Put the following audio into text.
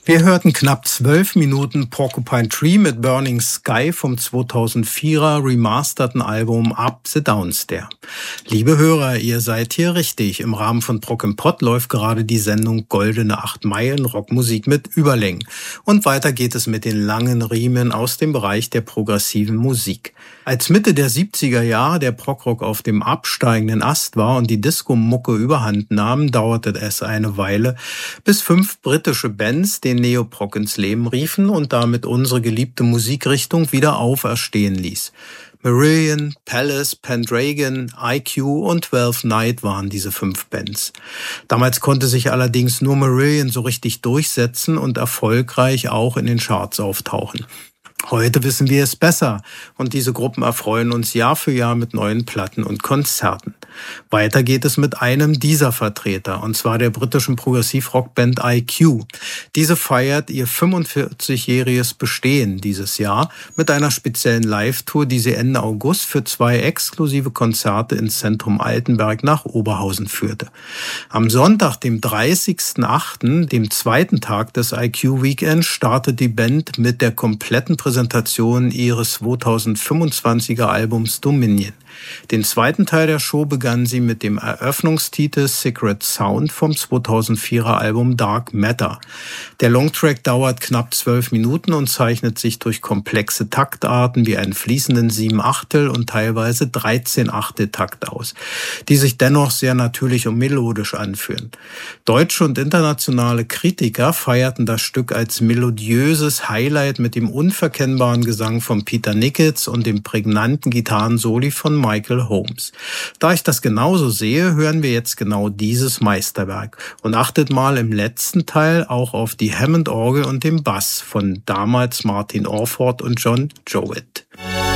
Wir hörten knapp 12 Minuten Porcupine Tree mit Burning Sky vom 2004er remasterten Album Up the Downstairs. Liebe Hörer, ihr seid hier richtig. Im Rahmen von Prog im Pott läuft gerade die Sendung Goldene 8 Meilen Rockmusik mit Überlängen. Und weiter geht es mit den langen Riemen aus dem Bereich der progressiven Musik. Als Mitte der 70er Jahre der Progrock auf dem absteigenden Ast war und die Disco-Mucke überhand nahm, dauerte es eine Weile, bis 5 britische Bands den Neoprog ins Leben riefen und damit unsere geliebte Musikrichtung wieder auferstehen ließ. Marillion, Palace, Pendragon, IQ und 12 Night waren diese 5 Bands. Damals konnte sich allerdings nur Marillion so richtig durchsetzen und erfolgreich auch in den Charts auftauchen. Heute wissen wir es besser und diese Gruppen erfreuen uns Jahr für Jahr mit neuen Platten und Konzerten. Weiter geht es mit einem dieser Vertreter, und zwar der britischen Progressivrockband IQ. Diese feiert ihr 45-jähriges Bestehen dieses Jahr mit einer speziellen Live-Tour, die sie Ende August für 2 exklusive Konzerte ins Zentrum Altenberg nach Oberhausen führte. Am Sonntag, dem 30.08., dem zweiten Tag des IQ-Weekends, startet die Band mit der kompletten Präsentation ihres 2025er Albums Dominion. Den zweiten Teil der Show begann sie mit dem Eröffnungstitel Secret Sound vom 2004er Album Dark Matter. Der Longtrack dauert knapp 12 Minuten und zeichnet sich durch komplexe Taktarten wie einen fließenden 7/8 und teilweise 13/8 Takt aus, die sich dennoch sehr natürlich und melodisch anfühlen. Deutsche und internationale Kritiker feierten das Stück als melodiöses Highlight mit dem unverkennbaren Gesang von Peter Nichols und dem prägnanten Gitarrensoli von Michael Holmes. Da ich das genauso sehe, hören wir jetzt genau dieses Meisterwerk und achtet mal im letzten Teil auch auf die Hammond-Orgel und den Bass von damals Martin Orford und John Jowett.